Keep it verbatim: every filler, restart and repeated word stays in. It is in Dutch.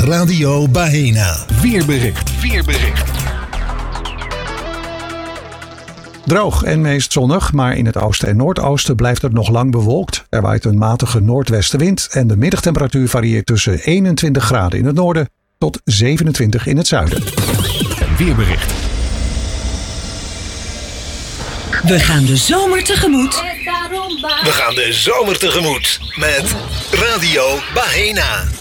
Radio Bahena. Weerbericht. Weerbericht. Droog en meest zonnig, maar in het oosten en noordoosten blijft het nog lang bewolkt. Er waait een matige noordwestenwind en de middagtemperatuur varieert tussen eenentwintig graden in het noorden tot zevenentwintig in het zuiden. Weerbericht. We gaan de zomer tegemoet. We gaan de zomer tegemoet met Radio Bahena.